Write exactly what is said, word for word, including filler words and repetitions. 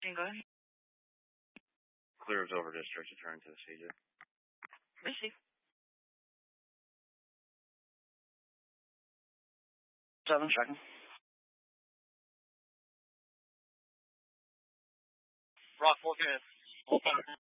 Can you go ahead? Clears over district, return to the C J. Receive. Seven, checking. Rock, four,